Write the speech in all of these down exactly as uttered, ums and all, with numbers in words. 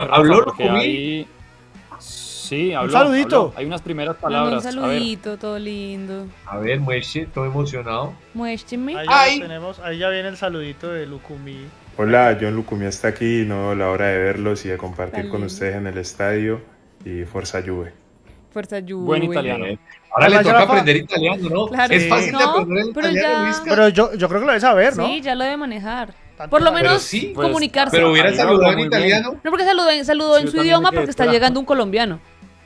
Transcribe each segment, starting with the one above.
Rafa, ¿Habló porque Lucumí? hay... Sí, habló, Un saludito. habló. Hay unas primeras palabras. Un saludito, todo lindo. A ver, Mueche, todo emocionado. Muéstrame. Ahí ya Ay. lo tenemos, ahí ya viene el saludito de Lucumí. Hola, John Lucumí está aquí, no la hora de verlos y de compartir Tan con lindo. ustedes en el estadio y Forza Juve. Fuerza Juve. Buen italiano. Eh, Ahora Además, le toca Rafa- aprender italiano, ¿no? Claro. Es Sí. fácil de No, aprender el pero italiano, ya- Luisca. Pero yo, yo creo que lo debe saber, ¿no? Sí, ya lo debe manejar. Tanto Por lo saber. menos Pero sí, pues, comunicarse. Pero hubiera Ahí saludado habla en muy bien. italiano. No, porque saludó, en- saludó Sí, en yo su también idioma me quedé porque está esperando. llegando un colombiano.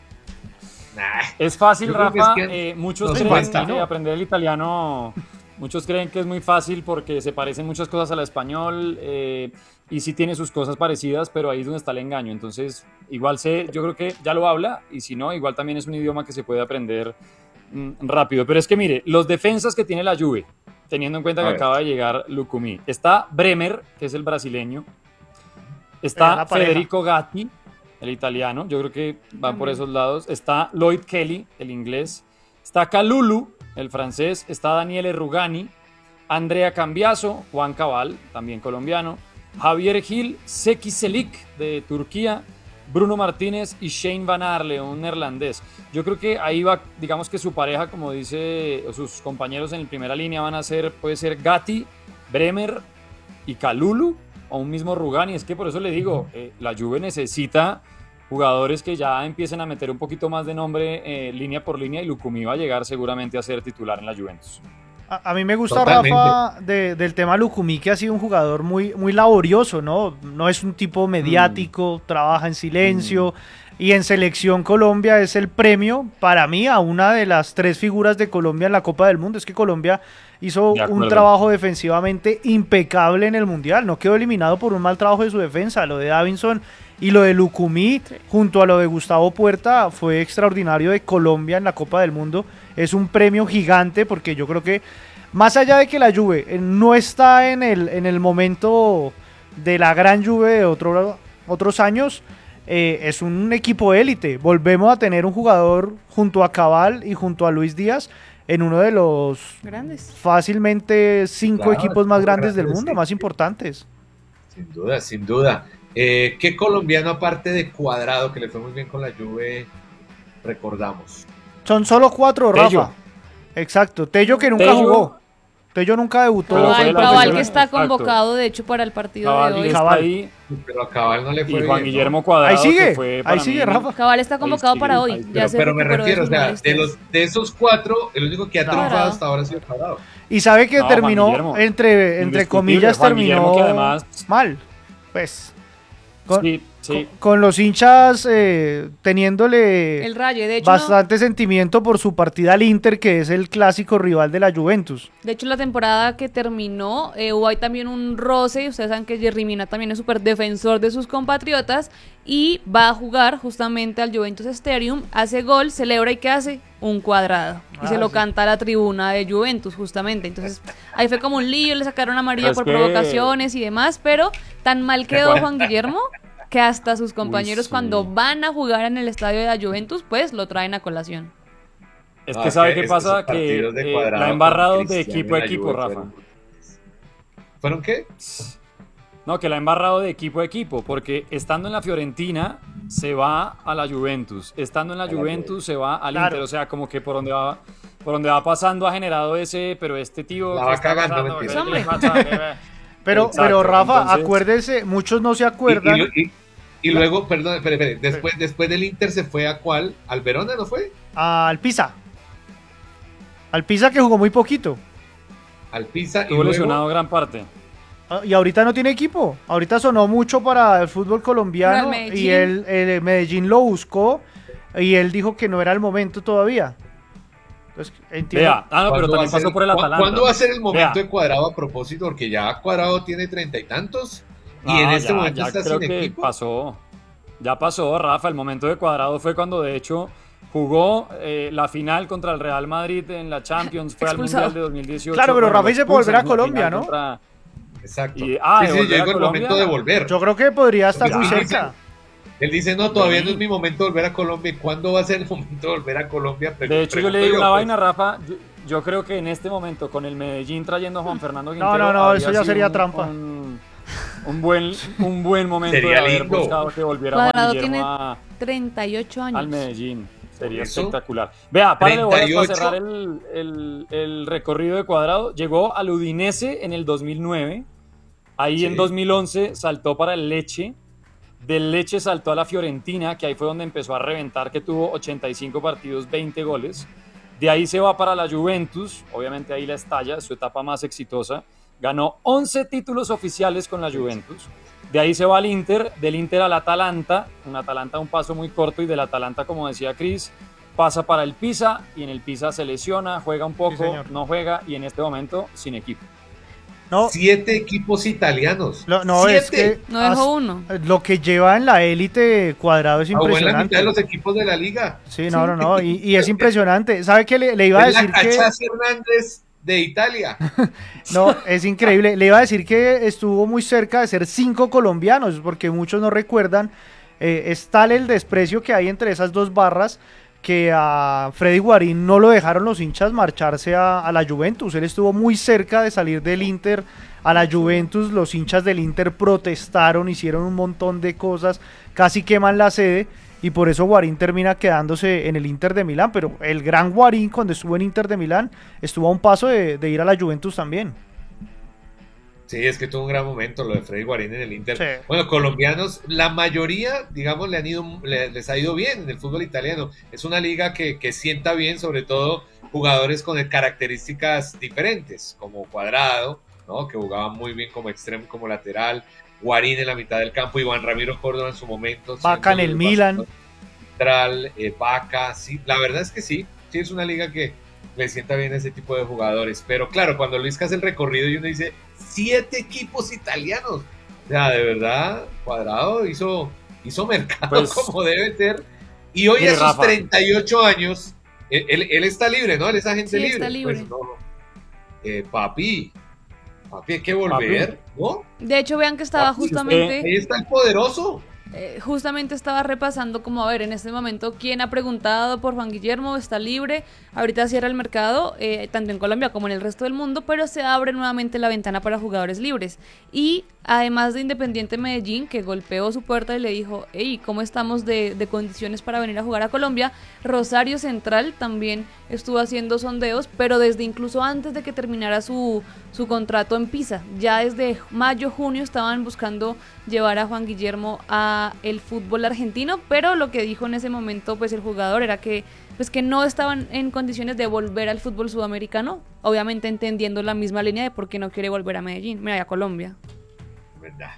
Nah. Es fácil, Yo creo que Rafa. es que eh, muchos nos creen falta, que ¿no? aprender el italiano, muchos creen que es muy fácil porque se parecen muchas cosas al español eh, y sí tiene sus cosas parecidas, pero ahí es donde está el engaño. Entonces, igual sé, yo creo que ya lo habla y si no, igual también es un idioma que se puede aprender mm, rápido. Pero es que mire, los defensas que tiene la Juve, teniendo en cuenta A que ver. acaba de llegar Lucumí, está Bremer, que es el brasileño, Eh, está la pareja. Federico Gatti, el italiano, yo creo que va por También. esos lados. Está Lloyd Kelly, el inglés. Está Kalulu, el francés. Está Daniele Rugani. Andrea Cambiaso, Juan Cabal, también colombiano. Javier Gil, Seki Selik, de Turquía. Bruno Martínez y Shane Van Arle, un neerlandés. Yo creo que ahí va, digamos que su pareja, como dice, o sus compañeros en primera línea van a ser, puede ser Gatti, Bremer y Kalulu, o un mismo Rugani. Es que por eso le digo, eh, la Juve necesita jugadores que ya empiecen a meter un poquito más de nombre eh, línea por línea, y Lucumí va a llegar seguramente a ser titular en la Juventus. A, a mí me gusta, Totalmente. Rafa, de- del tema Lucumí, que ha sido un jugador muy, muy laborioso, ¿no? No es un tipo mediático, trabaja en silencio. Y en Selección Colombia es el premio, para mí, a una de las tres figuras de Colombia en la Copa del Mundo. Es que Colombia hizo De un acuerdo. trabajo defensivamente impecable en el Mundial. No quedó eliminado por un mal trabajo de su defensa. Lo de Davinson y lo de Lucumí, junto a lo de Gustavo Puerta, fue extraordinario de Colombia en la Copa del Mundo. Es un premio gigante porque yo creo que, más allá de que la Juve eh, no está en el, en el momento de la gran Juve de otro- otros años, eh, es un equipo élite. Volvemos a tener un jugador junto a Cabal y junto a Luis Díaz en uno de los Grandes. fácilmente cinco Claro, equipos más grandes del grandes, mundo, sí. más importantes. Sin duda, sin duda. Eh, ¿Qué colombiano, aparte de Cuadrado, que le fue muy bien con la Juve, recordamos? Son solo cuatro, Tello. Rafa. Exacto. Tello que nunca Tello. jugó. Tello nunca debutó. Pero fue Cabal, la Cabal selección, que está exacto. convocado, de hecho, para el partido Cabal de hoy. está Cabal. ahí, Pero a Cabal no le fue y Juan bien, Guillermo ¿no? Cuadrado, Ahí sigue, que fue para ahí sigue, mí- Rafa. Cabal está convocado Ahí para sigue, hoy. ahí Ya Pero, se pero me recuperó de refiero, o sus sea, de, molestias. los, de esos cuatro, el único que ha Cuadrado. triunfado hasta ahora ha sido Cuadrado. Y sabe que No, Juan terminó, Guillermo. entre, entre Indiscutible. comillas, Juan terminó Guillermo, que además- mal. Pues, con, Sí, sí. con- con los hinchas eh, teniéndole El Rayo, de hecho, bastante sentimiento por su partida al Inter, que es el clásico rival de la Juventus. de hecho la temporada que terminó, eh, hubo ahí también un roce. Ustedes saben que Jerry Mina también es súper defensor de sus compatriotas y va a jugar justamente al Juventus Stadium, hace gol, celebra y ¿qué hace? Un cuadrado. Y Ah, se lo sí. canta a la tribuna de Juventus justamente. Entonces ahí fue como un lío, le sacaron amarilla Pero es por que- provocaciones y demás, pero tan mal quedó Juan Guillermo que hasta sus compañeros sí. cuando van a jugar en el estadio de la Juventus, pues lo traen a colación. Es No, que es sabe que qué esos pasa, que partidos de eh, Cuadrado la ha con embarrado de Cristiano equipo a en la equipo, Juve Rafa. fueron- ¿Fueron qué? No, que la ha embarrado de equipo a equipo, porque estando en la Fiorentina se va a la Juventus, estando en la A la Juventus se va al Claro. Inter, o sea, como que por donde va por donde va pasando ha generado ese, pero este tío La ¿qué va está cagando, pasando? mentira. ¿Qué Hombre. le pasa? ¿Qué ve? Pero, Exacto, pero Rafa, entonces- acuérdese, muchos no se Y, acuerdan. y- y- y luego, perdón, espere, espere, después, después del Inter se fue a cuál? ¿Al Verona no fue? Al Pisa. Al Pisa, que jugó muy poquito. Al Pisa y Estuvo luego... lesionado gran parte. Ah, Y ahorita no tiene equipo. Ahorita sonó mucho para el fútbol colombiano. Para el Medellín. Y él, el Medellín lo buscó. Y él dijo que no era el momento todavía. Entonces, entiendo. Vea, ah, no, pero ¿Cuándo va también a ser- pasó por el cu- Atalanta. ¿Cuándo va a ser el momento Vea. de Cuadrado a propósito? Porque ya Cuadrado tiene treinta y tantos y No, en este ya- momento ya está creo sin que equipo. pasó. Ya pasó, Rafa. El momento de Cuadrado fue cuando, de hecho, jugó eh, la final contra el Real Madrid en la Champions. Fue al Expulsado. Mundial de dos mil dieciocho. Claro, pero Bueno, Rafa lo dice volver a expulsan en la Colombia, final ¿no? contra- Exacto. Y- ah, sí, de sí, volver llegó a el Colombia. momento de volver. Yo creo que podría estar Ya. muy cerca. Él dice, no, todavía Sí. no es mi momento de volver a Colombia. ¿Y cuándo va a ser el momento de volver a Colombia? Pregu- De hecho, yo pregunto le digo una pues. vaina, Rafa. Yo, yo creo que que en este momento, con el Medellín trayendo a Juan Fernando Quintero... no, no, habría eso ya sido sería un- trampa. un- Un buen, un buen momento Sería de haber lindo. buscado que volviera Juan Cuadrado Guillermo tiene a- treinta y ocho años. al Medellín. Sería Por eso, espectacular. Vea, para de bolas treinta y para ocho. cerrar el, el- el recorrido de Cuadrado. Llegó al Udinese en el dos mil nueve. Ahí Sí. en dos mil once saltó para el Lecce. Del Lecce saltó a la Fiorentina, que ahí fue donde empezó a reventar, que tuvo ochenta y cinco partidos, veinte goles. De ahí se va para la Juventus, obviamente ahí la estalla, su etapa más exitosa. Ganó once títulos oficiales con la Juventus. De ahí se va al Inter, del Inter al Atalanta, un Atalanta un paso muy corto y del Atalanta, como decía Cris, pasa para el Pisa y en el Pisa se lesiona, juega un poco, señor. no juega y en este momento sin equipo. No, Siete equipos italianos. lo- no Siete. es que No dejó as- uno. lo que lleva en la élite Cuadrado es Ah, bueno, la mitad impresionante. de los equipos de la liga. Sí, no, no, no, y, y es impresionante. ¿Sabe qué le, le iba a Es decir la que Cachaza Hernández de Italia. no, es increíble? Le iba a decir que estuvo muy cerca de ser cinco colombianos, porque muchos no recuerdan. Eh, es tal el desprecio que hay entre esas dos barras que a Freddy Guarín no lo dejaron los hinchas marcharse a, a la Juventus. Él estuvo muy cerca de salir del Inter a la Juventus. Los hinchas del Inter protestaron, hicieron un montón de cosas, casi queman la sede y por eso Guarín termina quedándose en el Inter de Milán. Pero el gran Guarín, cuando estuvo en Inter de Milán, estuvo a un paso de, de ir a la Juventus también. Sí, es que tuvo un gran momento lo de Freddy Guarín en el Inter. Sí. Bueno, colombianos, la mayoría, digamos, le han ido, le- les ha ido bien en el fútbol italiano. Es una liga que, que sienta bien, sobre todo jugadores con características diferentes, como Cuadrado, ¿no? Que jugaba muy bien como extremo, como lateral. Guarín en la mitad del campo, Iván Ramiro Córdoba en su momento. Vaca en siendo el Milan. bastante Central, eh, Vaca, sí. La verdad es que sí, sí es una liga que le sienta bien a ese tipo de jugadores. Pero claro, cuando Luis hace el recorrido y uno dice, siete equipos italianos. O sea, de verdad, Cuadrado hizo, hizo mercado Pues, como debe ser. Y hoy mire, a sus Rafa. treinta y ocho años, él, él- él está libre, ¿no? Él es agente Sí, libre. está libre. Pues, no, eh, papi, papi, hay que volver, ¿no? De hecho, vean que estaba Papi, justamente... Ahí está el poderoso. Eh, justamente estaba repasando como, a ver, en este momento, ¿quién ha preguntado por Juan Guillermo? Está libre, ahorita cierra el mercado, eh, tanto en Colombia como en el resto del mundo, pero se abre nuevamente la ventana para jugadores libres. Y además de Independiente Medellín, que golpeó su puerta y le dijo, hey, ¿cómo estamos de, de condiciones para venir a jugar a Colombia? Rosario Central también estuvo haciendo sondeos, pero desde incluso antes de que terminara su, su contrato en Pisa. Ya desde mayo, junio estaban buscando llevar a Juan Guillermo a el fútbol argentino, pero lo que dijo en ese momento pues el jugador era que pues que no estaban en condiciones de volver al fútbol sudamericano, obviamente entendiendo la misma línea de por qué no quiere volver a Medellín, mira, a Colombia. ¿Verdad?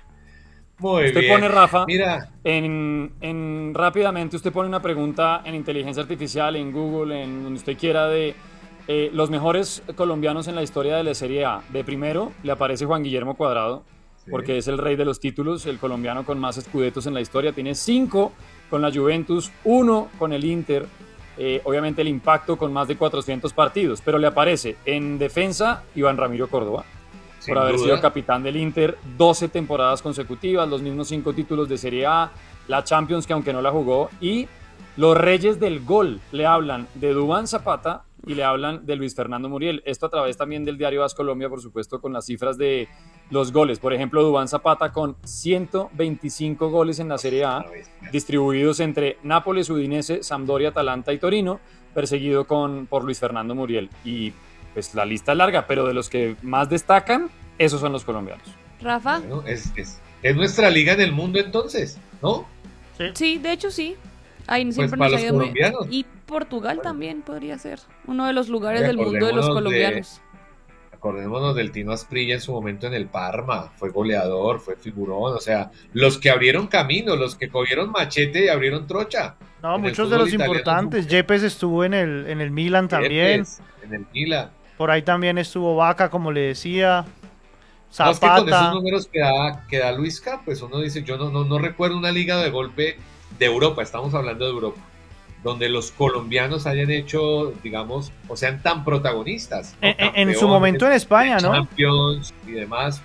Muy Usted bien. pone, Rafa, Mira, En, en rápidamente usted pone una pregunta en inteligencia artificial, en Google, en donde usted quiera, de eh, los mejores colombianos en la historia de la Serie A. De primero le aparece Juan Guillermo Cuadrado, sí. porque es el rey de los títulos, el colombiano con más escudetos en la historia. Tiene cinco con la Juventus, uno con el Inter. Eh, obviamente el impacto con más de cuatrocientos partidos, pero le aparece en defensa Iván Ramiro Córdoba, sin por haber duda. sido capitán del Inter, doce temporadas consecutivas, los mismos cinco títulos de Serie A, la Champions que aunque no la jugó, y los reyes del gol le hablan de Duván Zapata y le hablan de Luis Fernando Muriel. Esto a través también del diario AS Colombia, por supuesto, con las cifras de los goles. Por ejemplo, Duván Zapata con ciento veinticinco goles en la Serie A, distribuidos entre Nápoles, Udinese, Sampdoria, Atalanta y Torino, perseguido con, por Luis Fernando Muriel. Y pues la lista es larga, pero de los que más destacan, esos son los colombianos. Rafa, Bueno, es, es, es nuestra liga en el mundo entonces, ¿no? sí, de hecho sí. Ahí siempre para nos ha los ido muy- colombianos. Y Portugal también podría ser uno de los lugares Oye, del mundo de los acordémonos de- colombianos. Acordémonos del Tino Asprilla en su momento en el Parma, fue goleador, fue figurón, o sea, los que abrieron camino, los que cogieron machete y abrieron trocha. No, En el muchos de fútbol los italiano, importantes. Yepes estuvo en el, en el Milan también. Yepes, en el Milan. Por ahí también estuvo Vaca, como le decía. No, es que con Zapata. esos números que da, que da Luisca, pues uno dice, yo no, no, no recuerdo una liga de golpe de Europa, estamos hablando de Europa, donde los colombianos hayan hecho, digamos, o sean tan protagonistas, ¿no? En, en- en su Campeones, momento en España, ¿no? Champions y demás,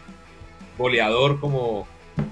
goleador como...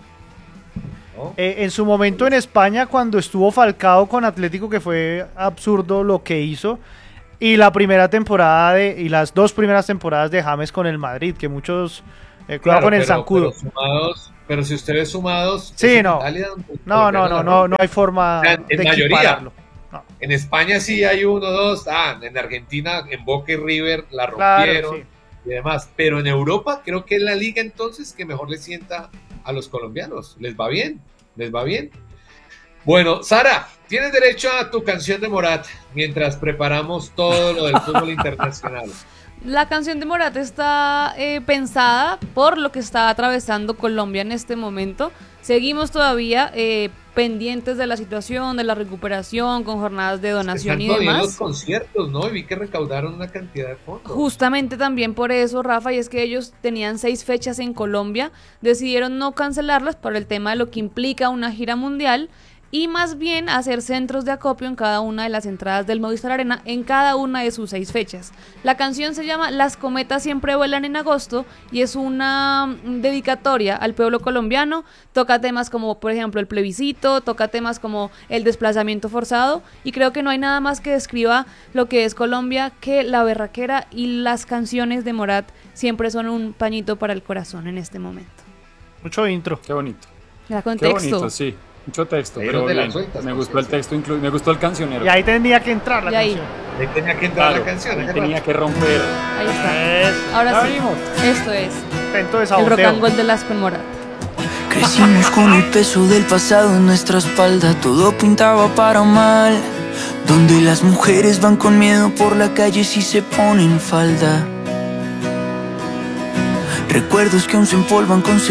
¿no? Eh, en su momento en España, cuando estuvo Falcao con Atlético, que fue absurdo lo que hizo. Y la primera temporada de, y las dos primeras temporadas de James con el Madrid, que muchos eh, cuidado con el pero- zancudo. pero sumados, pero si ustedes sumados... Sí, es no. Italia donde No, no, colombianos no, la no, no rompen. hay forma O sea, en de mayoría. equipararlo. No. En España sí hay uno, dos, ah, en Argentina, en Boca y River la Claro, rompieron sí. y demás, pero en Europa creo que es la liga entonces que mejor le sienta a los colombianos, les va bien, les va bien. Bueno, Sara, tienes derecho a tu canción de Morat mientras preparamos todo lo del fútbol internacional. La canción de Morat está eh, pensada por lo que está atravesando Colombia en este momento. Seguimos todavía eh, pendientes de la situación, de la recuperación, con jornadas de donación y Están todavía en los demás. conciertos, ¿no? Y vi que recaudaron una cantidad de fondos. Justamente también por eso, Rafa, y es que ellos tenían seis fechas en Colombia, decidieron no cancelarlas por el tema de lo que implica una gira mundial y más bien hacer centros de acopio en cada una de las entradas del Movistar Arena en cada una de sus seis fechas. La canción se llama Las cometas siempre vuelan en agosto y es una mm, dedicatoria al pueblo colombiano. Toca temas como, por ejemplo, el plebiscito, toca temas como el desplazamiento forzado y creo que no hay nada más que describa lo que es Colombia que la berraquera, y las canciones de Morat siempre son un pañito para el corazón en este momento. Mucho intro. Qué bonito. Ya Qué contexto. bonito, sí. Mucho texto, Ahí pero donde la bien. sueltas, Me pues, gustó el sí. texto, inclu- me gustó el cancionero. Y ahí tendría que entrar la Y ahí. canción. Ahí tenía que entrar Claro, la canción. ahí hace tenía rato. que romper. Ahí está. Es Ahora Ya sí, venimos. esto es intento de el rock and saboteo. roll de las con Morat. Crecimos con el peso del pasado en nuestra espalda, todo pintaba para mal. Donde las mujeres van con miedo por la calle si se ponen falda. Recuerdos que aún se empolvan con